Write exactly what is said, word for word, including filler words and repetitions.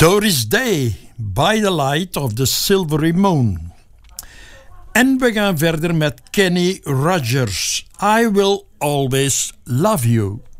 Doris Day, By the Light of the Silvery Moon. En we gaan verder met Kenny Rogers, I Will Always Love You.